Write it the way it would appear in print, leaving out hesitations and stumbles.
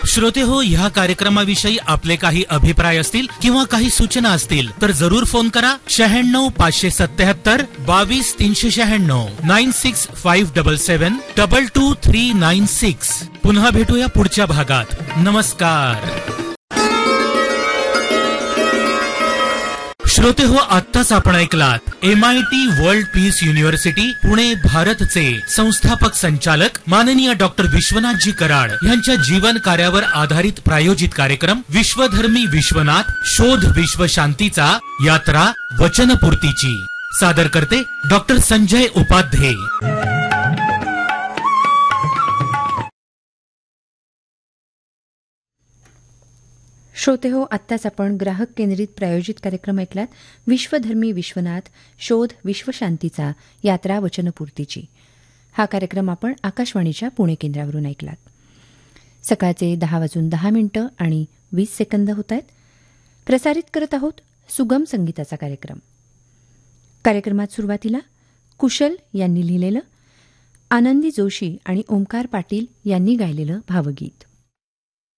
श्रोते हो, ह्या कार्यक्रमाविषयी आपले काही अभिप्राय असतील किंवा काही सूचना असतील तर जरूर फोन करा. 96-577-22-396 96-577-22396. पुन्हा भेटूया पुढच्या भागात. नमस्कार. श्रोते हो, आत्ताच आपण ऐकलात MIT world peace university Pune भारतचे संस्थापक संचालक माननीय डॉक्टर विश्वनाथजी कराड यांच्या जीवन कार्यावर आधारित प्रायोजित कार्यक्रम विश्वधर्मी विश्वनाथ शोध विश्व शांतीचा यात्रा वचनपूर्तीची. सादर करते डॉक्टर संजय उपाध्ये. श्रोते हो, आत्ताच आपण ग्राहक केंद्रित प्रायोजित कार्यक्रम ऐकलात विश्वधर्मी विश्वनाथ शोध विश्वशांतीचा यात्रा वचनपूर्तीची. हा कार्यक्रम आपण आकाशवाणीच्या पुणे केंद्रावरून ऐकलात. सकाळचे 10:10 आणि 20 सेकंद होत आहेत. प्रसारित करत आहोत सुगम संगीताचा कार्यक्रम. कार्यक्रमात सुरुवातीला कुशल यांनी लिहिलेलं, आनंदी जोशी आणि ओंकार पाटील यांनी गायलेलं भावगीत.